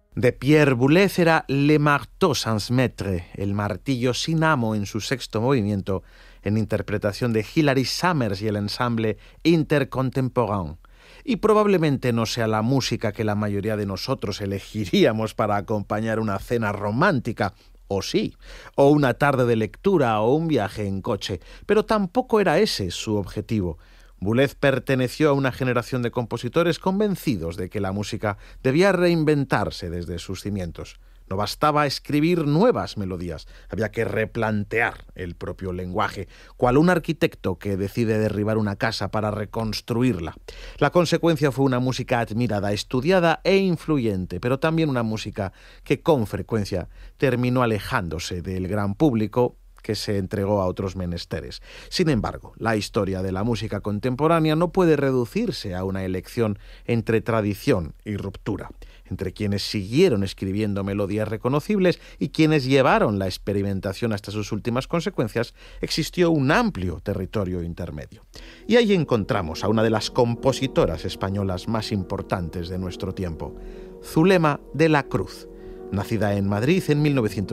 De Pierre Boulez era Le Marteau sans Maître, el martillo sin amo en su sexto movimiento, en interpretación de Hilary Summers y el ensamble Intercontemporain. Y probablemente no sea la música que la mayoría de nosotros elegiríamos para acompañar una cena romántica, o sí, o una tarde de lectura o un viaje en coche, pero tampoco era ese su objetivo. Boulez perteneció a una generación de compositores convencidos de que la música debía reinventarse desde sus cimientos. No bastaba escribir nuevas melodías, había que replantear el propio lenguaje, cual un arquitecto que decide derribar una casa para reconstruirla. La consecuencia fue una música admirada, estudiada e influyente, pero también una música que con frecuencia terminó alejándose del gran público que se entregó a otros menesteres. Sin embargo, la historia de la música contemporánea no puede reducirse a una elección entre tradición y ruptura, entre quienes siguieron escribiendo melodías reconocibles y quienes llevaron la experimentación hasta sus últimas consecuencias. Existió un amplio territorio intermedio. Y ahí encontramos a una de las compositoras españolas más importantes de nuestro tiempo, Zulema de la Cruz. Nacida en Madrid en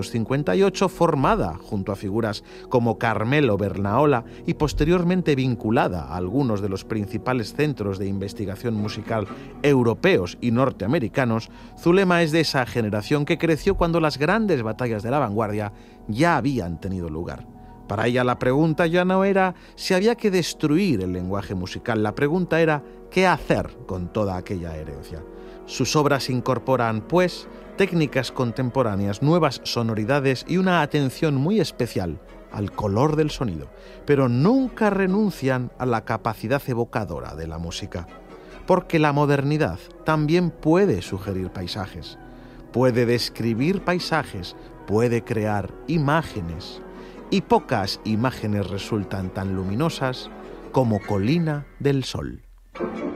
1958, formada junto a figuras como Carmelo Bernaola y posteriormente vinculada a algunos de los principales centros de investigación musical europeos y norteamericanos, Zulema es de esa generación que creció cuando las grandes batallas de la vanguardia ya habían tenido lugar. Para ella la pregunta ya no era si había que destruir el lenguaje musical, la pregunta era qué hacer con toda aquella herencia. Sus obras incorporan, pues, técnicas contemporáneas, nuevas sonoridades y una atención muy especial al color del sonido, pero nunca renuncian a la capacidad evocadora de la música, porque la modernidad también puede sugerir paisajes, puede describir paisajes, puede crear imágenes, y pocas imágenes resultan tan luminosas como Colina del Sol.